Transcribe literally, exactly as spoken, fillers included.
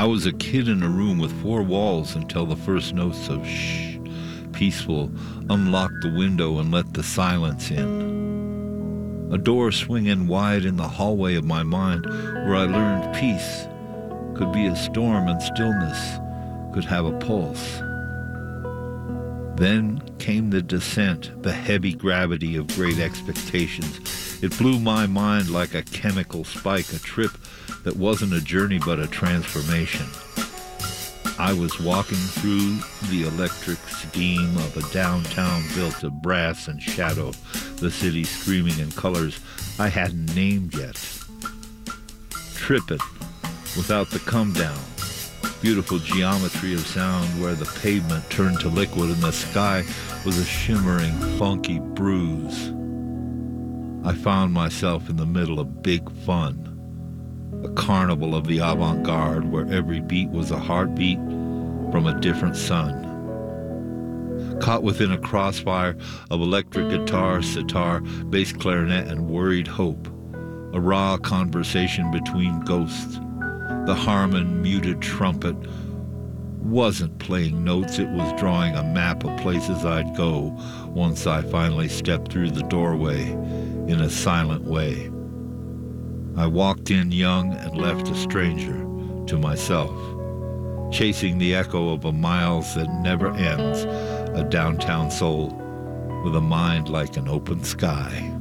I was a kid in a room with four walls until the first notes of shh, peaceful, unlocked the window and let the silence in. A door swinging wide in the hallway of my mind where I learned peace could be a storm and stillness could have a pulse. Then came the descent, the heavy gravity of great expectations. It blew my mind like a chemical spike, a trip that wasn't a journey but a transformation. I was walking through the electric steam of a downtown built of brass and shadow, the city screaming in colors I hadn't named yet. Tripping without the come down. Beautiful geometry of sound where the pavement turned to liquid and the sky was a shimmering, funky bruise. I found myself in the middle of big fun, a carnival of the avant-garde where every beat was a heartbeat from a different sun. Caught within a crossfire of electric guitar, sitar, bass clarinet, and worried hope, a raw conversation between ghosts. The Harmon muted trumpet wasn't playing notes, it was drawing a map of places I'd go once I finally stepped through the doorway in a silent way. I walked in young and left a stranger to myself, chasing the echo of a miles that never ends, a downtown soul with a mind like an open sky.